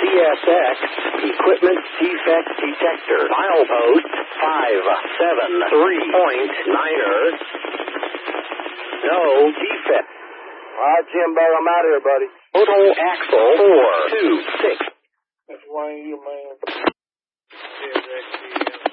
PSX Equipment Defect Detector. Milepost 573.9er. No defect. All right, Jimbo, I'm out of here, buddy. Total axle 426. That's one of you, man. Yeah, that's